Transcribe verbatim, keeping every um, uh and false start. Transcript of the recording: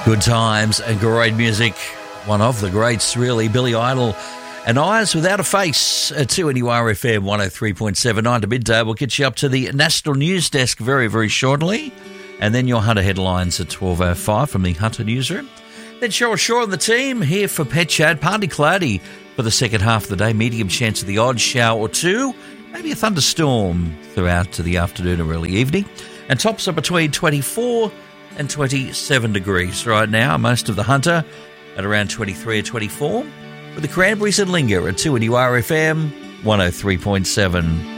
Good times and great music. One of the greats, really, Billy Idol. And Eyes Without a Face at two N U R F M one oh three point seven, nine to midday. We'll get you up to the National News Desk very, very shortly. And then your Hunter headlines at twelve oh five from the Hunter Newsroom. Then Cheryl Shaw and the team here for Pet Chat. Partly cloudy for the second half of the day. Medium chance of the odd shower or two. Maybe a thunderstorm throughout to the afternoon or early evening. And tops are between twenty-four and twenty-seven degrees right now. Most of the Hunter at around twenty-three or twenty-four. With the Cranberries and Linger at two N U R F M one oh three point seven.